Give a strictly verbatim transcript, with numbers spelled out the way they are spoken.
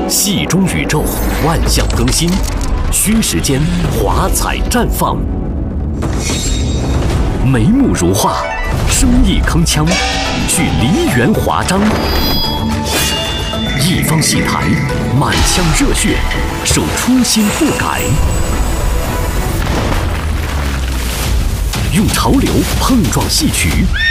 戏中宇宙，万象更新，虚实间华彩绽放。眉目如画，生意铿锵，去梨园华章。一方戏台，满腔热血，守初心不改。用潮流碰撞戏曲，